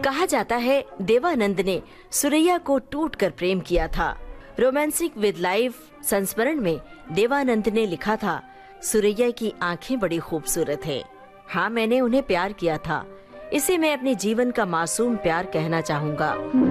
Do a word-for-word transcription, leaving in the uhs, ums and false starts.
कहा जाता है देवानंद ने सुरैया को टूटकर प्रेम किया था। रोमांसिक विद लाइफ संस्मरण में देवानंद ने लिखा था, सुरैया की आंखें बड़ी खूबसूरत है। हाँ, मैंने उन्हें प्यार किया था। इसे मैं अपने जीवन का मासूम प्यार कहना चाहूँगा।